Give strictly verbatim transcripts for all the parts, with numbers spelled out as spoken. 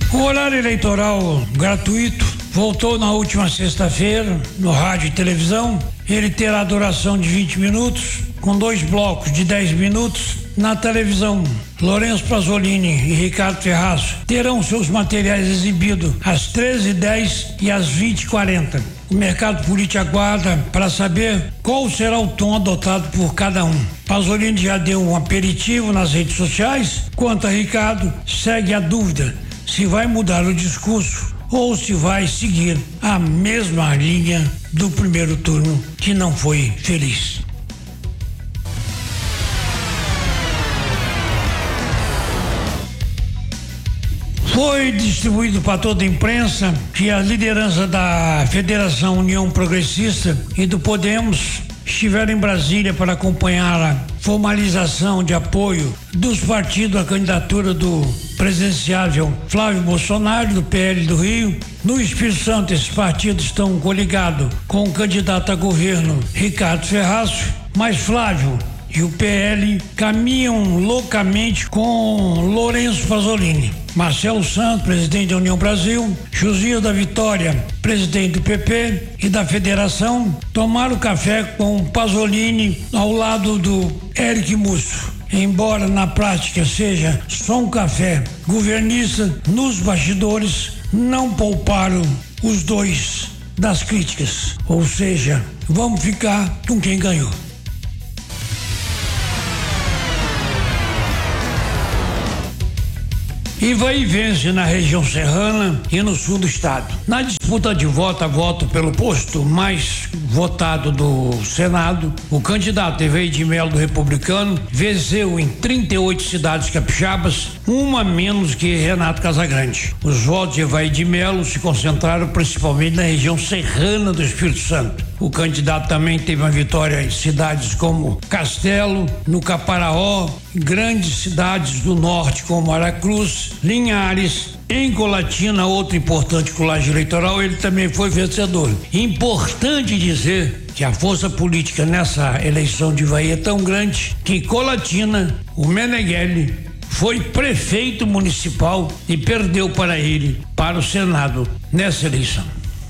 O horário eleitoral gratuito voltou na última sexta-feira no rádio e televisão. Ele terá duração de vinte minutos, com dois blocos de dez minutos. Na televisão, Lourenço Pasolini e Ricardo Ferraz terão seus materiais exibidos às treze e dez e às vinte e quarenta. O mercado político aguarda para saber qual será o tom adotado por cada um. Pasolini já deu um aperitivo nas redes sociais. Quanto a Ricardo, segue a dúvida se vai mudar o discurso ou se vai seguir a mesma linha do primeiro turno, que não foi feliz. Foi distribuído para toda a imprensa que a liderança da Federação União Progressista e do Podemos estiveram em Brasília para acompanhar a formalização de apoio dos partidos à candidatura do presidenciável Flávio Bolsonaro, do P L do Rio. No Espírito Santo, esses partidos estão coligados com o candidato a governo Ricardo Ferraz, mas Flávio e o P L caminham loucamente com Lourenço Pasolini. Marcelo Santos, presidente da União Brasil, Josias da Vitória, presidente do P P e da Federação, tomaram café com Pasolini ao lado do Eric Musso. Embora na prática seja só um café governista, nos bastidores não pouparam os dois das críticas. Ou seja, vamos ficar com quem ganhou. E vai e vence na região serrana e no sul do estado. Na disputa de voto a voto pelo posto mais votado do Senado, o candidato Evaí de Melo do Republicano venceu em trinta e oito cidades capixabas, uma menos que Renato Casagrande. Os votos de Evaí de Melo se concentraram principalmente na região serrana do Espírito Santo. O candidato também teve uma vitória em cidades como Castelo, no Caparaó, grandes cidades do norte como Aracruz, Linhares. Em Colatina, outro importante colégio eleitoral, ele também foi vencedor. Importante dizer que a força política nessa eleição de Evaí é tão grande que Colatina, o Meneghelli, foi prefeito municipal e perdeu para ele, para o Senado, nessa eleição.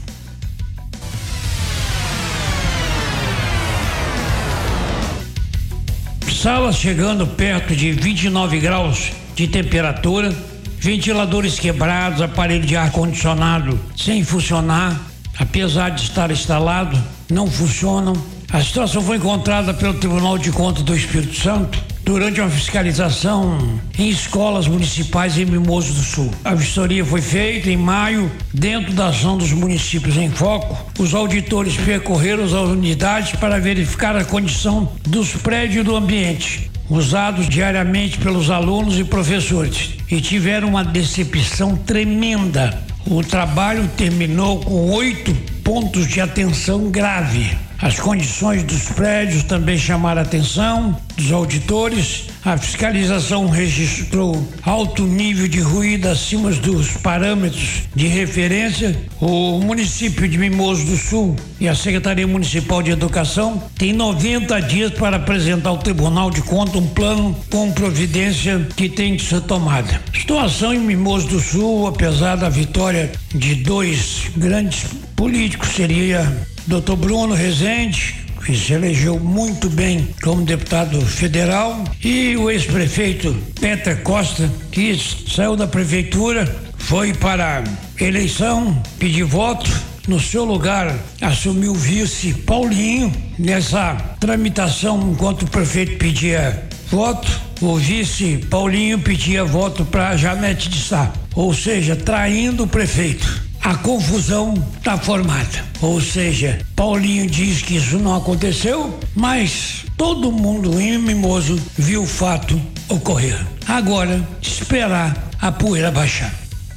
Salas chegando perto de vinte e nove graus de temperatura, ventiladores quebrados, aparelho de ar-condicionado sem funcionar, apesar de estar instalado, não funcionam. A situação foi encontrada pelo Tribunal de Contas do Espírito Santo durante uma fiscalização em escolas municipais em Mimoso do Sul. A vistoria foi feita em maio, dentro da ação dos municípios em foco. Os auditores percorreram as unidades para verificar a condição dos prédios e do ambiente, usados diariamente pelos alunos e professores, e tiveram uma decepção tremenda. O trabalho terminou com oito pontos de atenção grave. As condições dos prédios também chamaram a atenção dos auditores. A fiscalização registrou alto nível de ruído acima dos parâmetros de referência. O município de Mimoso do Sul e a Secretaria Municipal de Educação têm noventa dias para apresentar ao Tribunal de Contas um plano com providência que tem que ser tomada. Situação em Mimoso do Sul, apesar da vitória de dois grandes políticos, seria doutor Bruno Rezende, que se elegeu muito bem como deputado federal, e o ex-prefeito Petra Costa, que saiu da prefeitura, foi para a eleição, pedir voto. No seu lugar, assumiu o vice Paulinho. Nessa tramitação, enquanto o prefeito pedia voto, o vice Paulinho pedia voto para Janete de Sá, ou seja, traindo o prefeito. A confusão está formada, ou seja, Paulinho diz que isso não aconteceu, mas todo mundo em Mimoso viu o fato ocorrer. Agora, esperar a poeira baixar.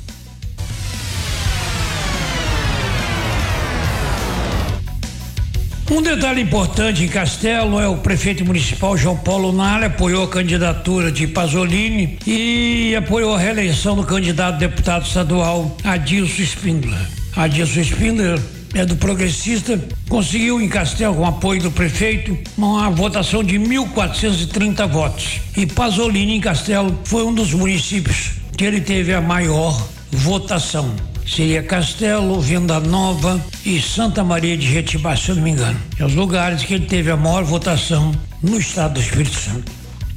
Um detalhe importante em Castelo é o prefeito municipal João Paulo Nara apoiou a candidatura de Pasolini e apoiou a reeleição do candidato a deputado estadual Adilson Spindler. Adilson Spindler é do Progressista, conseguiu em Castelo, com apoio do prefeito, uma votação de mil quatrocentos e trinta votos. E Pasolini em Castelo foi um dos municípios que ele teve a maior votação. Seria Castelo, Venda Nova e Santa Maria de Jetibá, se eu não me engano. É os lugares que ele teve a maior votação no estado do Espírito Santo.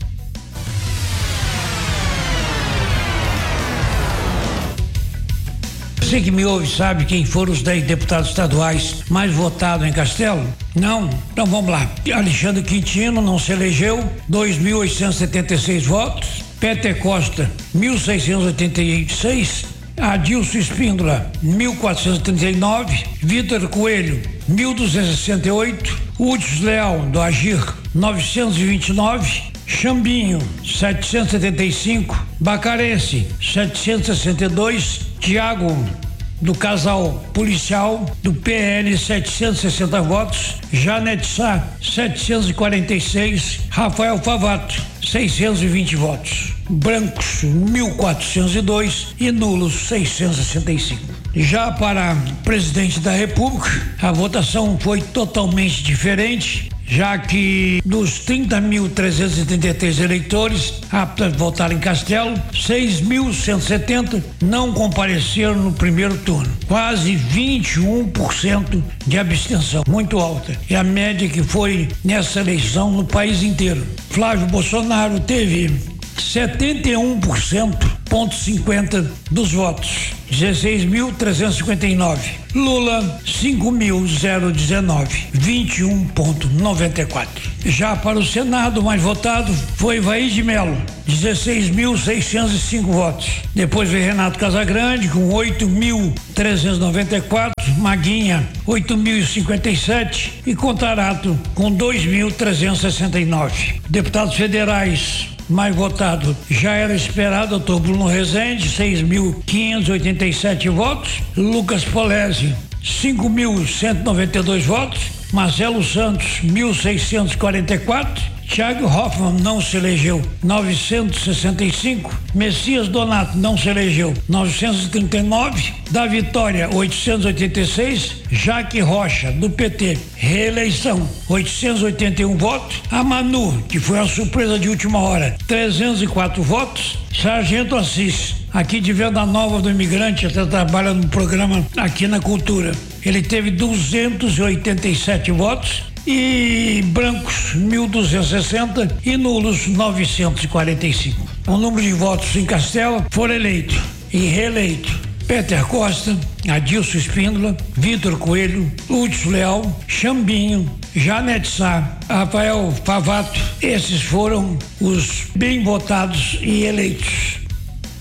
Você que me ouve sabe quem foram os dez deputados estaduais mais votados em Castelo? Não? Então vamos lá. Alexandre Quintino não se elegeu, dois mil oitocentos e setenta e seis votos. Peter Costa, mil seiscentos e oitenta e seis. Adilson Espíndola, mil quatrocentos e trinta e nove. Vitor Coelho, mil duzentos e sessenta e oito. Hudson Leal, do Agir, novecentos e vinte e nove. Chambinho, setecentos e setenta e cinco. Bacarense, setecentos e sessenta e dois. Tiago, do Casal Policial, do P L, setecentos e sessenta votos. Janete Sá, setecentos e quarenta e seis. Rafael Favato, seiscentos e vinte votos. Brancos, mil quatrocentos e dois e nulos, seiscentos e sessenta e cinco. Já para presidente da República, a votação foi totalmente diferente, já que dos trinta mil trezentos e trinta e três eleitores aptos a votar em Castelo, seis mil cento e setenta não compareceram no primeiro turno. Quase vinte e um por cento de abstenção, muito alta. É a média que foi nessa eleição no país inteiro. Flávio Bolsonaro teve setenta e um por cento, ponto cinquenta dos votos, dezesseis mil trezentos e cinquenta e nove. Lula, cinco mil dezenove, vinte e um ponto noventa e quatro. Já para o Senado, o mais votado foi Evair de Mello, dezesseis mil seiscentos e cinco votos. Depois veio Renato Casagrande com oito mil trezentos e noventa e quatro, Maguinha oito mil e cinquenta e sete e Contarato com dois mil trezentos e sessenta e nove. Deputados federais mais votado já era esperado, doutor Bruno Rezende, seis mil quinhentos e oitenta e sete votos. Lucas Polesi, cinco mil cento e noventa e dois votos. Marcelo Santos, mil seiscentos e quarenta e quatro. Thiago Hoffmann não se elegeu, novecentos e sessenta e cinco. Messias Donato não se elegeu, novecentos e trinta e nove. Da Vitória, oitocentos e oitenta e seis. Jaque Rocha, do P T, reeleição, oitocentos e oitenta e um votos. A Manu, que foi uma surpresa de última hora, trezentos e quatro votos. Sargento Assis, aqui de Venda Nova do Imigrante, até trabalha no programa aqui na Cultura. Ele teve duzentos e oitenta e sete votos. E brancos mil duzentos e sessenta e nulos novecentos e quarenta e cinco. O número de votos em Castelo foram eleitos e reeleitos Peter Costa, Adilson Espíndola, Vitor Coelho, Hudson Leal, Chambinho, Janete Sá, Rafael Favato. Esses foram os bem votados e eleitos.